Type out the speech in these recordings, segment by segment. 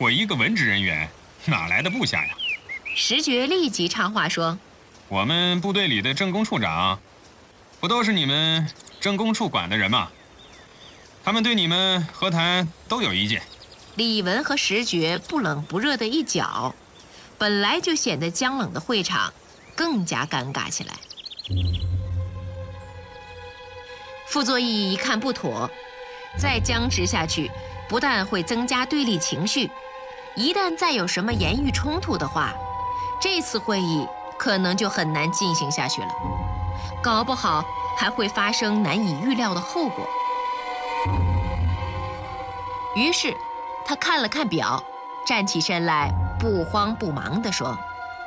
我一个文职人员，哪来的部下呀？ 石觉立即插话说：“ 我们部队里的政工处长，不都是你们政工处管的人吗？他们对你们和谈都有意见。” 李文和石觉不冷不热的一搅，本来就显得僵冷的会场更加尴尬起来。傅作义一看不妥，再僵持下去，不但会增加对立情绪，一旦再有什么言语冲突的话，这次会议可能就很难进行下去了，搞不好还会发生难以预料的后果。于是他看了看表，站起身来，不慌不忙地说：“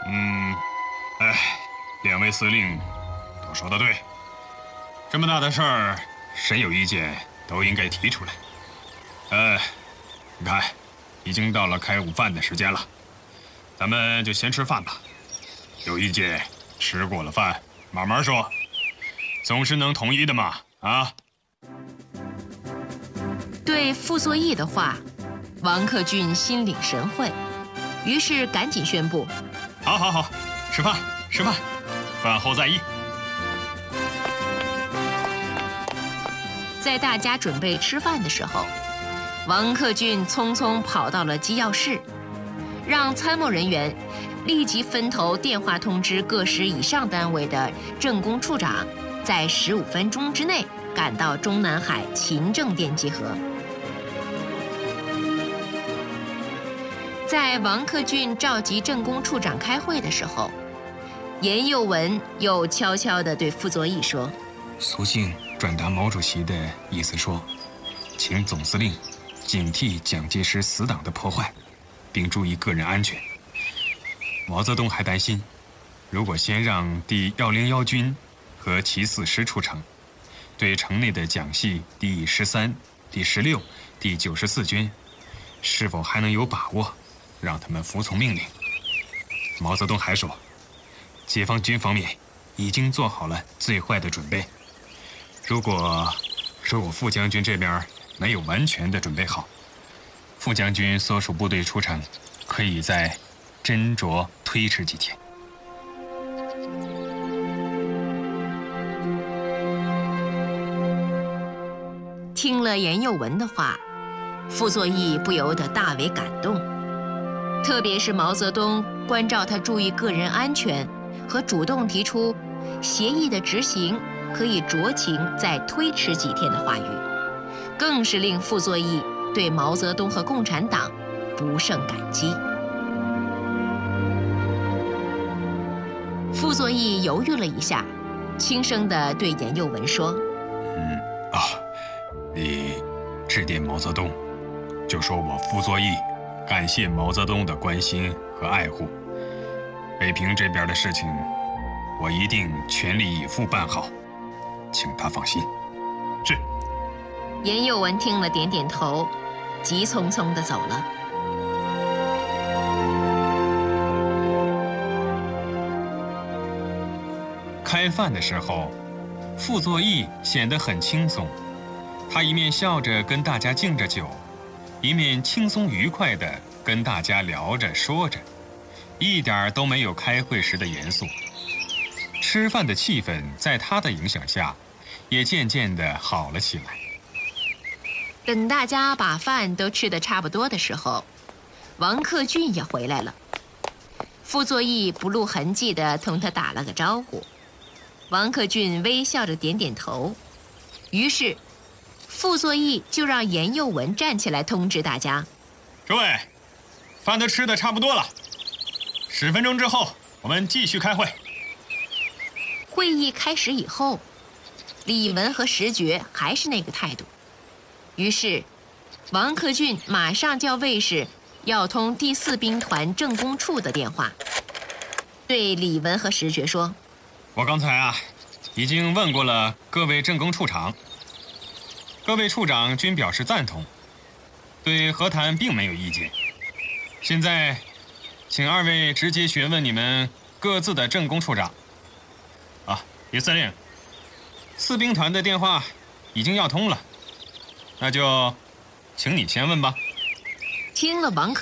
两位司令都说得对，这么大的事儿，谁有意见都应该提出来。你看，已经到了开午饭的时间了，咱们就先吃饭吧。有意见吃过了饭慢慢说，总是能统一的嘛，啊？” 对傅作义的话，王克俊心领神会，于是赶紧宣布：“ 好，吃饭，饭后再议。” 在大家准备吃饭的时候，王克俊匆匆跑到了机要室，让参谋人员立即分头电话通知各师以上单位的政工处长，在15分钟之内赶到中南海勤政店集合。在王克俊召集政工处长开会的时候，严幼文又悄悄地对傅作义说：“ 苏信转达毛主席的意思说，请总司令警惕蒋介石死党的破坏，并注意个人安全。毛泽东还担心，如果先让第101军和其4师出城，对城内的蒋系第13、第16、第94军，是否还能有把握让他们服从命令？毛泽东还说，解放军方面已经做好了最坏的准备。如果说我副将军这边没有完全的准备好，副将军所属部队出城，可以再斟酌推迟几天。” 听了严幼文的话，傅作义不由得大为感动，特别是毛泽东关照他注意个人安全和主动提出协议的执行可以酌情再推迟几天的话语，更是令傅作义对毛泽东和共产党不胜感激。傅作义犹豫了一下，轻声地对严幼文说：“ 你致电毛泽东，就说我傅作义感谢毛泽东的关心和爱护，北平这边的事情，我一定全力以赴办好，请他放心。”是。 严幼文听了点点头，急匆匆地走了。 开饭的时候，傅作义显得很轻松，他一面笑着跟大家敬着酒，一面轻松愉快地跟大家聊着说着，一点都没有开会时的严肃。吃饭的气氛在他的影响下，也渐渐地好了起来。 等大家把饭都吃得差不多的时候，王克俊也回来了。傅作义不露痕迹地同他打了个招呼，王克俊微笑着点点头。于是傅作义就让严幼文站起来通知大家：“ 诸位，饭都吃得差不多了，10分钟之后我们继续开会。” 会议开始以后，李文和石觉还是那个态度。于是王克俊马上叫卫士要通第4兵团政工处的电话，对李文和石觉说：“ 我刚才已经问过了各位政工处长，各位处长均表示赞同，对和谈并没有意见。现在请2位直接询问你们各自的政工处长。李司令，4兵团的电话已经要通了，那就请你先问吧。” 听了王克